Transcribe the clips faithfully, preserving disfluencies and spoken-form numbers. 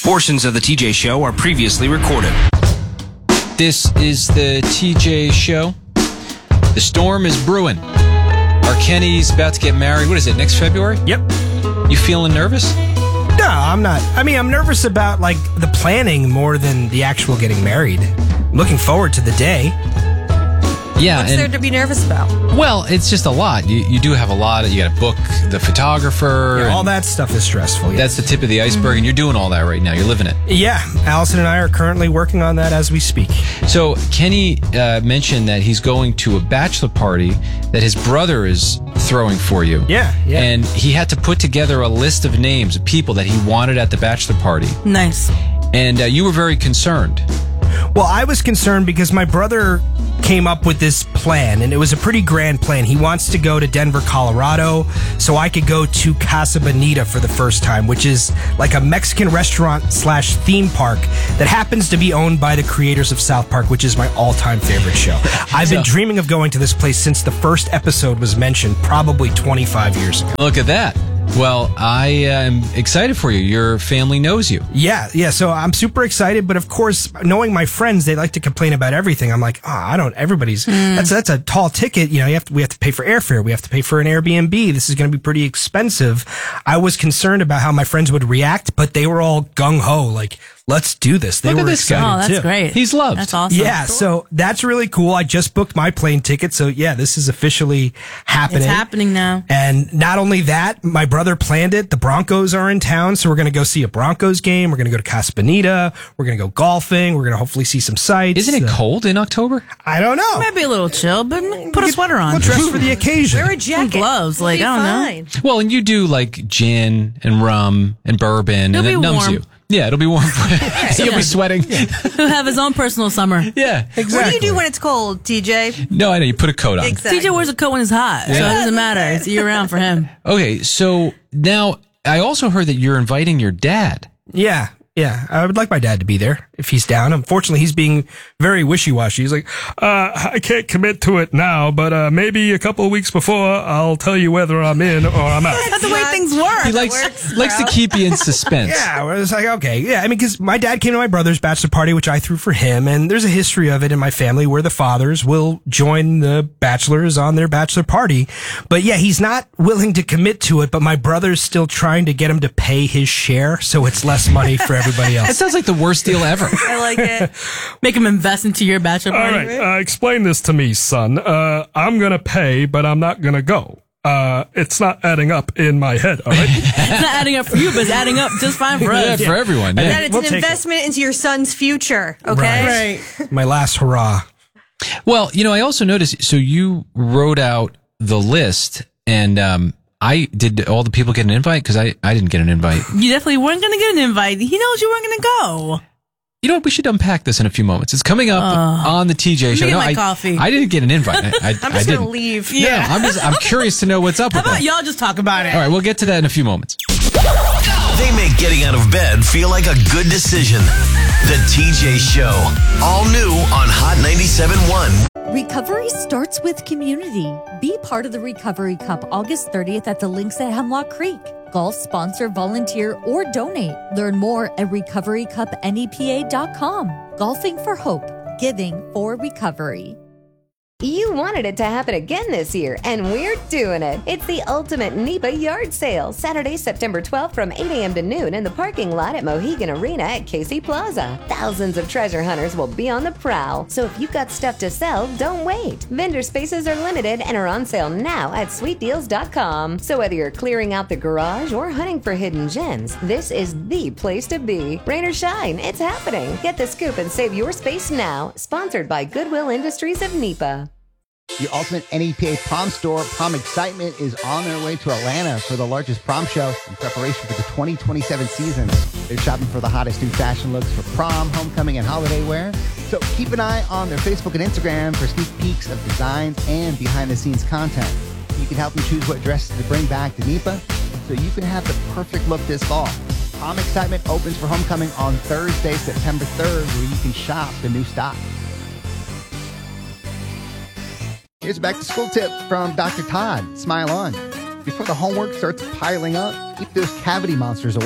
Portions of the T J Show are previously recorded. This is the T J Show. The storm is brewing. Our Kenny's about to get married. What is it, next February? Yep. You feeling nervous? No, I'm not. I mean, I'm nervous about, like, the planning more than the actual getting married. I'm looking forward to the day. Yeah. What's and, there to be nervous about? Well, it's just a lot. You you do have a lot. You got to book the photographer. Yeah, all and that stuff is stressful. Yes. That's the tip of the iceberg, mm-hmm. and you're doing all that right now. You're living it. Yeah. Allison and I are currently working on that as we speak. So Kenny uh, mentioned that he's going to a bachelor party that his brother is throwing for you. Yeah, yeah. And he had to put together a list of names of people that he wanted at the bachelor party. Nice. And uh, you were very concerned. Well, I was concerned because my brother came up with this plan, and it was a pretty grand plan. He wants to go to Denver, Colorado, so I could go to Casa Bonita for the first time, which is like a Mexican restaurant slash theme park that happens to be owned by the creators of South Park, which is my all-time favorite show. I've been so, dreaming of going to this place since the first episode was mentioned, probably twenty-five years ago. Look at that. Well, I am excited for you. Your family knows you. Yeah, yeah. So I'm super excited, but of course, knowing my friends, they like to complain about everything. I'm like, oh, I don't. Everybody's mm. that's that's a tall ticket. You know, you have to, we have to pay for airfare. We have to pay for an Airbnb. This is going to be pretty expensive. I was concerned about how my friends would react, but they were all gung ho, like, let's do this. They Look were at this excited guy. Oh, that's too. great. He's loved. That's awesome. Yeah, cool. So that's really cool. I just booked my plane ticket, so yeah, this is officially happening. It's happening now. And not only that, my brother planned it. The Broncos are in town, so we're going to go see a Broncos game. We're going to go to Casa Bonita. We're going to go golfing. We're going to hopefully see some sights. Isn't it uh, cold in October? I don't know. It might be a little chill, but put a sweater on. We'll dress for the occasion. Wear a jacket. Some gloves. Like, I don't fine. know. Well, and you do like gin and rum and bourbon, It'll and it be numbs warm. you. Yeah, it'll be warm. You'll Yeah. be sweating. He'll have his own personal summer. Yeah, Exactly. What do you do when it's cold, T J? No, I know. You put a coat on. Exactly. T J wears a coat when it's hot, so it doesn't matter. It's year round for him. Okay, so now I also heard that you're inviting your dad. Yeah, yeah. I would like my dad to be there if he's down. Unfortunately, he's being very wishy-washy. He's like, uh, I can't commit to it now, but uh, maybe a couple of weeks before, I'll tell you whether I'm in or I'm out. That's the way things work. He likes works, likes to bro. keep you in suspense. Yeah, well, it's like, okay. Yeah, I mean, because my dad came to my brother's bachelor party, which I threw for him, and there's a history of it in my family where the fathers will join the bachelors on their bachelor party. But yeah, he's not willing to commit to it, but my brother's still trying to get him to pay his share, so it's less money for everybody That else. sounds like the worst deal ever. I like it. Make him invest into your bachelor All party. right, uh, explain this to me, son. Uh, I'm gonna pay, but I'm not gonna go. Uh, it's not adding up in my head, all right? It's not adding up for you, but it's adding up just fine for Yeah, us. for everyone. That Yeah. it's We'll an take it. investment into your son's future, okay? Right. My last hurrah. Well, you know, I also noticed. So you wrote out the list, and um, I did. All the people get an invite because I I didn't get an invite. You definitely weren't going to get an invite. He knows you weren't going to go. You know what? We should unpack this in a few moments. It's coming up Uh, on the T J me show. get No, my I, coffee. I didn't get an invite. I, I, I'm I just didn't. going to leave. Yeah, I'm just. I'm curious to know what's up How with about that. y'all just talk about it? All right, we'll get to that in a few moments. They make getting out of bed feel like a good decision. The T J Show. All new on Hot ninety-seven point one. Recovery starts with community. Be part of the Recovery Cup August thirtieth at the links at Hemlock Creek. Golf, sponsor, volunteer, or donate. Learn more at recovery cup nepa dot com. Golfing for hope. Giving for recovery. You wanted it to happen again this year, and we're doing it. It's the ultimate NEPA yard sale, Saturday, September twelfth from eight a.m. to noon in the parking lot at Mohegan Arena at Casey Plaza. Thousands of treasure hunters will be on the prowl, so if you've got stuff to sell, don't wait. Vendor spaces are limited and are on sale now at sweet deals dot com. So whether you're clearing out the garage or hunting for hidden gems, this is the place to be. Rain or shine, it's happening. Get the scoop and save your space now. Sponsored by Goodwill Industries of NEPA. The ultimate N E P A prom store, Prom Excitement, is on their way to Atlanta for the largest prom show in preparation for the twenty twenty-seven season. They're shopping for the hottest new fashion looks for prom, homecoming, and holiday wear. So keep an eye on their Facebook and Instagram for sneak peeks of designs and behind-the-scenes content. You can help them choose what dresses to bring back to NEPA so you can have the perfect look this fall. Prom Excitement opens for homecoming on Thursday, September third, where you can shop the new stock. Here's a back-to-school tip from Doctor Todd. Smile on. Before the homework starts piling up, keep those cavity monsters away.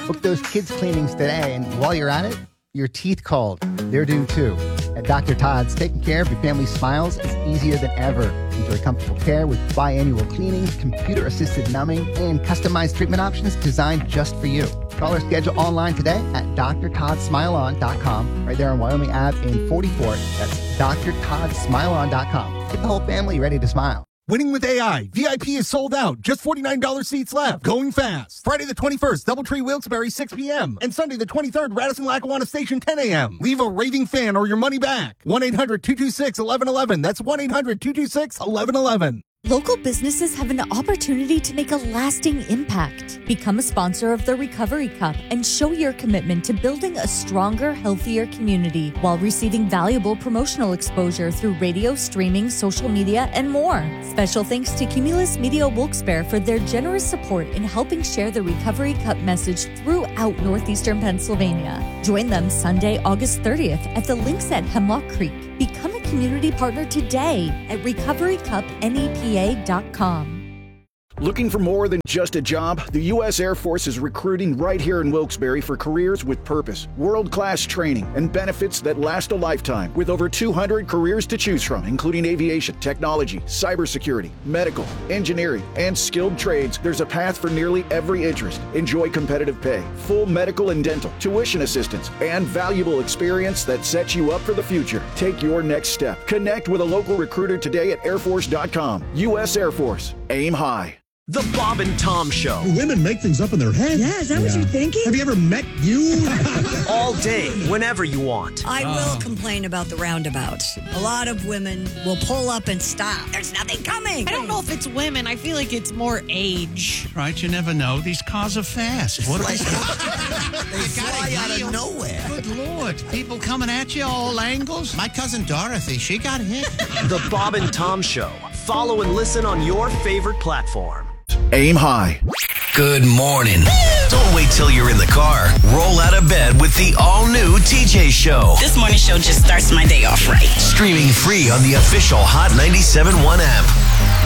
Book those kids' cleanings today, and while you're at it, your teeth called. They're due too. At Doctor Todd's, taking care of your family's smiles is easier than ever. Enjoy comfortable care with biannual cleanings, computer-assisted numbing, and customized treatment options designed just for you. Call or schedule online today at d r todd smile on dot com. Right there on Wyoming Avenue in forty-four. That's d r todd smile on dot com. Get the whole family ready to smile. Winning with A I. V I P is sold out. Just forty-nine dollars seats left. Going fast. Friday the twenty-first, Doubletree Wilkes-Barre, six p.m. And Sunday the twenty-third, Radisson Lackawanna Station, ten a.m. Leave a raving fan or your money back. one eight hundred two two six one one one one. That's one eight hundred two two six one one one one. Local businesses have an opportunity to make a lasting impact. Become a sponsor of the Recovery Cup and show your commitment to building a stronger, healthier community while receiving valuable promotional exposure through radio, streaming, social media, and more. Special thanks to Cumulus Media Wilkes-Barre for their generous support in helping share the Recovery Cup message throughout northeastern Pennsylvania. Join them Sunday, August thirtieth at the links at Hemlock Creek. Become a community partner today at recovery cup N E P A dot com. Looking for more than just a job? The U S Air Force is recruiting right here in Wilkes-Barre for careers with purpose, world-class training, and benefits that last a lifetime. With over two hundred careers to choose from, including aviation, technology, cybersecurity, medical, engineering, and skilled trades, there's a path for nearly every interest. Enjoy competitive pay, full medical and dental, tuition assistance, and valuable experience that sets you up for the future. Take your next step. Connect with a local recruiter today at air force dot com. U S Air Force. Aim high. The Bob and Tom Show. Women make things up in their head. Yeah, is that yeah. what you're thinking? Have you ever met you? All day, whenever you want. I oh. will complain about the roundabouts. A lot of women will pull up and stop. There's nothing coming. I don't know if it's women. I feel like it's more age. Right, you never know. These cars are fast. What they fly out of nowhere. Good Lord. People coming at you all angles. My cousin Dorothy, she got hit. The Bob and Tom Show. Follow and listen on your favorite platform. Aim high. Good morning. Don't wait till you're in the car. Roll out of bed with the all-new T J Show. This morning show just starts my day off right. Streaming free on the official Hot ninety-seven point one app.